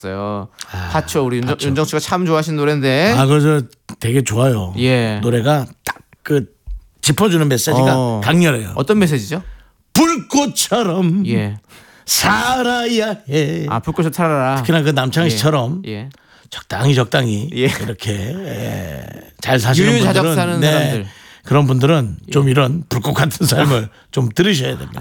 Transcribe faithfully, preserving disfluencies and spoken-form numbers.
요 아, 파초 우리 윤정, 파초. 윤정 씨가 참 좋아하시는 노래인데. 아, 그저 되게 좋아요. 예. 노래가 딱 그 짚어주는 메시지가 어. 강렬해요. 어떤 메시지죠? 불꽃처럼 예. 살아야 해. 아 불꽃을 타라라. 특히나 그 남창희 씨처럼 예. 적당히 적당히 예. 이렇게 예, 잘 사시는 유유자적 분들은 사는 네, 사람들. 그런 분들은 좀 이런 불꽃 같은 삶을 좀 들으셔야 됩니다.